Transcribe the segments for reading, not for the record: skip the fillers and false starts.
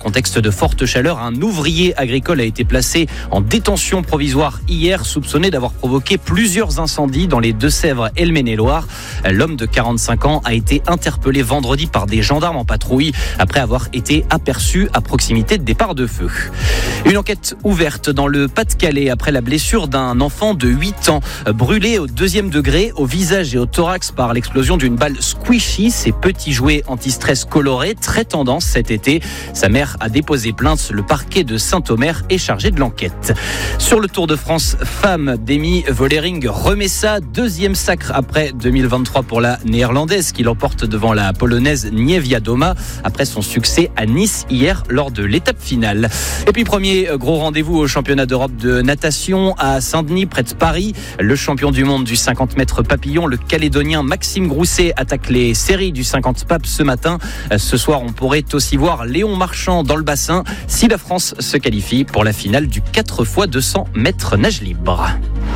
contexte de forte chaleur, un ouvrier agricole a été placé en détention provisoire hier, soupçonné d'avoir provoqué plusieurs incendies dans les Deux-Sèvres et le Maine-et-Loire. L'homme de 45 ans a été interpellé vendredi par des gendarmes en patrouille après avoir été aperçu à proximité de départ de feu. Une enquête ouverte dans le Pas-de-Calais après la blessure d'un enfant de 8 ans brûlé au 2e degré au visage et au thorax par l'explosion d'une balle squishy. Ces petits jouets anti-stress colorés, très tendance cet été. Sa mère a déposé plainte. Le parquet de Saint-Omer est chargé de l'enquête. Sur le Tour de France femme, Demi Vollering remet sa 2e sacre après 2023 pour la néerlandaise qui l'emporte devant la polonaise Niewiadoma après son succès à Nice hier lors de l'étape finale. Et puis premier gros rendez-vous au championnat d'Europe de natation à Saint-Denis près de Paris. Le champion du monde du 50 mètres papillon, le Calédonien Maxime Grousset attaque les séries du 50 papes ce matin. Ce soir, on pourrait aussi voir Léon Marchand dans le bassin si la France se qualifie pour la finale du 4x200 mètres nage libre.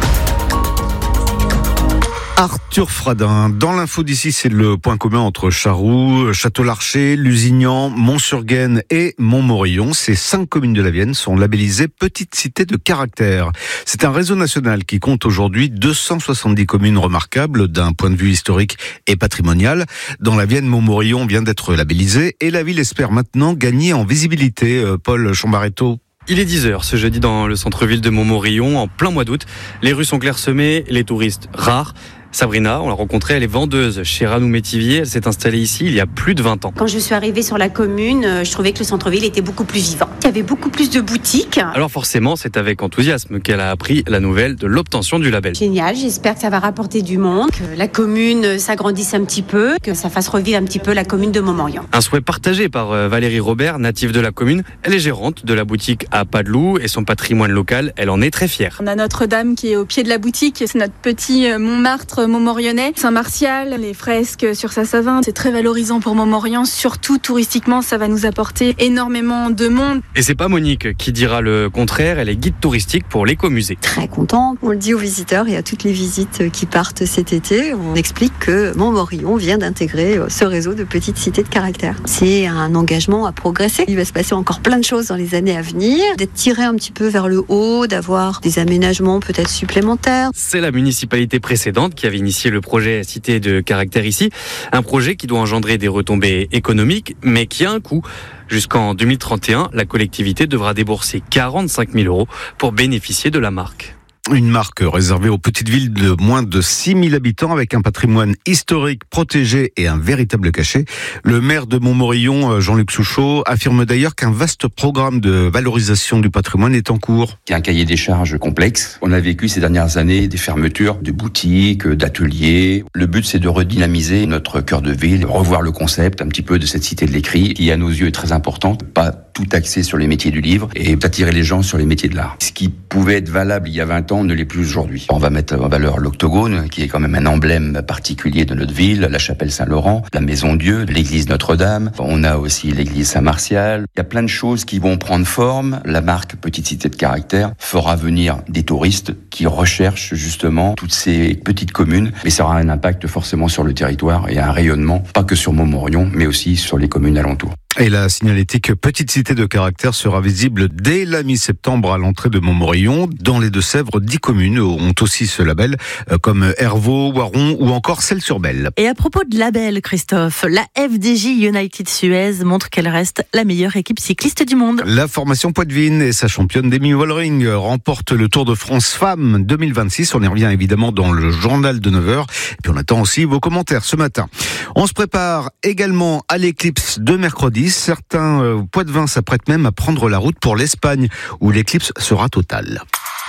Arthur Fradin. Dans l'info d'ici, c'est le point commun entre Charroux, Château-Larcher, Lusignan, Mont-sur-Gaine et Montmorillon. Ces 5 communes de la Vienne sont labellisées petites cités de caractère. C'est un réseau national qui compte aujourd'hui 270 communes remarquables d'un point de vue historique et patrimonial. Dans la Vienne, Montmorillon vient d'être labellisé et la ville espère maintenant gagner en visibilité. Paul Chambaretto. Il est 10h ce jeudi dans le centre-ville de Montmorillon, en plein mois d'août. Les rues sont clairsemées, les touristes rares. Sabrina, on l'a rencontrée, elle est vendeuse chez Ranou Métivier. Elle s'est installée ici il y a plus de 20 ans. Quand je suis arrivée sur la commune, je trouvais que le centre-ville était beaucoup plus vivant. Il y avait beaucoup plus de boutiques. Alors forcément, c'est avec enthousiasme qu'elle a appris la nouvelle de l'obtention du label. Génial, j'espère que ça va rapporter du monde, que la commune s'agrandisse un petit peu, que ça fasse revivre un petit peu la commune de Montmorillon. Un souhait partagé par Valérie Robert, native de la commune. Elle est gérante de la boutique à Padeloup et son patrimoine local, elle en est très fière. On a Notre-Dame qui est au pied de la boutique, c'est notre petit Montmartre Montmorillonnais. Saint-Martial, les fresques sur Saint-Savin, c'est très valorisant pour Montmorillon, surtout touristiquement, ça va nous apporter énormément de monde. Et c'est pas Monique qui dira le contraire, elle est guide touristique pour l'écomusée. Très content, on le dit aux visiteurs et à toutes les visites qui partent cet été, on explique que Montmorillon vient d'intégrer ce réseau de petites cités de caractère. C'est un engagement à progresser, il va se passer encore plein de choses dans les années à venir, d'être tiré un petit peu vers le haut, d'avoir des aménagements peut-être supplémentaires. C'est la municipalité précédente qui avait initié le projet Cité de caractère ici, un projet qui doit engendrer des retombées économiques, mais qui a un coût. Jusqu'en 2031, la collectivité devra débourser 45 000 € pour bénéficier de la marque. Une marque réservée aux petites villes de moins de 6 000 habitants avec un patrimoine historique protégé et un véritable cachet. Le maire de Montmorillon, Jean-Luc Souchot, affirme d'ailleurs qu'un vaste programme de valorisation du patrimoine est en cours. Il y a un cahier des charges complexe. On a vécu ces dernières années des fermetures de boutiques, d'ateliers. Le but, c'est de redynamiser notre cœur de ville, revoir le concept un petit peu de cette cité de l'écrit qui, à nos yeux, est très importante. Pas tout axé sur les métiers du livre et attirer les gens sur les métiers de l'art. Ce qui pouvait être valable il y a 20 ans ne l'est plus aujourd'hui. On va mettre en valeur l'Octogone, qui est quand même un emblème particulier de notre ville, la chapelle Saint-Laurent, la Maison Dieu, l'église Notre-Dame. On a aussi l'église Saint-Martial. Il y a plein de choses qui vont prendre forme. La marque Petite Cité de Caractère fera venir des touristes qui recherchent justement toutes ces petites communes. Mais ça aura un impact forcément sur le territoire et un rayonnement, pas que sur Montmorillon, mais aussi sur les communes alentours. Et la signalétique Petite Cité de Caractère sera visible dès la mi-septembre à l'entrée de Montmorillon. Dans les Deux-Sèvres, 10 communes ont aussi ce label, comme Hervaux, Waron ou encore Celles-sur-Belle. Et à propos de label, Christophe, la FDJ United Suez montre qu'elle reste la meilleure équipe cycliste du monde. La formation Poitevin et sa championne Demi Vollering remporte le Tour de France Femmes 2026. On y revient évidemment dans le journal de 9h. Et puis on attend aussi vos commentaires ce matin. On se prépare également à l'éclipse de mercredi. Certains Poitevins s'apprêtent même à prendre la route pour l'Espagne, où l'éclipse sera totale.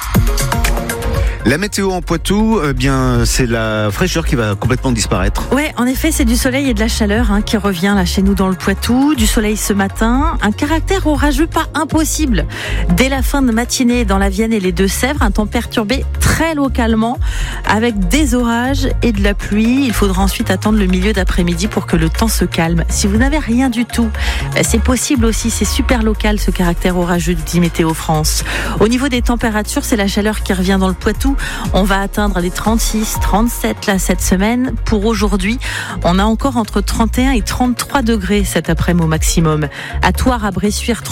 La météo en Poitou, c'est la fraîcheur qui va complètement disparaître. Ouais, en effet, c'est du soleil et de la chaleur qui revient là chez nous dans le Poitou. Du soleil ce matin, un caractère orageux pas impossible. Dès la fin de matinée dans la Vienne et les Deux-Sèvres, un temps perturbé très localement avec des orages et de la pluie. Il faudra ensuite attendre le milieu d'après-midi pour que le temps se calme. Si vous n'avez rien du tout, c'est possible aussi, c'est super local ce caractère orageux, dit Météo France. Au niveau des températures, c'est la chaleur qui revient dans le Poitou. On va atteindre les 36, 37 là cette semaine. Pour aujourd'hui, on a encore entre 31 et 33 degrés cet après-midi au maximum. À Thouars, à Bressuire,